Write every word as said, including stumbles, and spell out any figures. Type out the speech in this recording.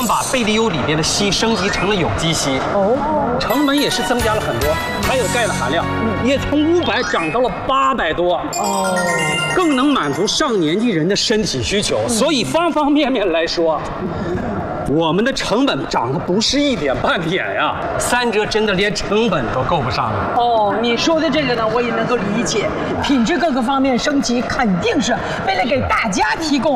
们把贝利优里边的硒升级成了有机硒， 哦， 成本也是增加了很多，还有钙的含量也从五百涨到了八百多， 哦， 更能满足上年纪人的身体需求。所以方方面面来说，我们的成本涨得不是一点半点呀，三折真的连成本都够不上了。 哦，你说的这个呢，我也能够理解，品质各个方面升级，肯定是为了给大家提供